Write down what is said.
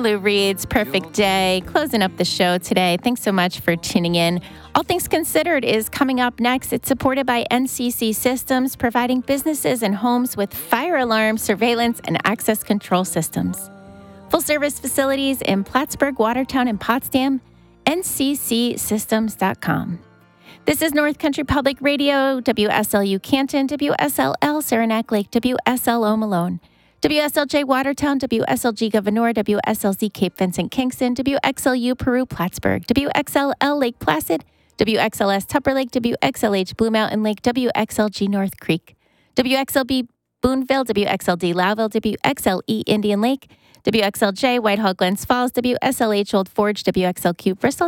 Lou Reed's Perfect Day, closing up the show today. Thanks so much for tuning in. All Things Considered is coming up next. It's supported by NCC Systems, providing businesses and homes with fire alarm, surveillance, and access control systems. Full-service facilities in Plattsburgh, Watertown, and Potsdam, nccsystems.com. This is North Country Public Radio, WSLU Canton, WSLL Saranac Lake, WSLO Malone, WSLJ Watertown, WSLG Gouverneur, WSLZ Cape Vincent Kingston, WXLU Peru Plattsburgh, WXLL Lake Placid, WXLS Tupper Lake, WXLH Blue Mountain Lake, WXLG North Creek, WXLB Boonville, WXLD Loudville, WXLE Indian Lake, WXLJ Whitehall Glens Falls, WSLH Old Forge, WXLQ Bristol,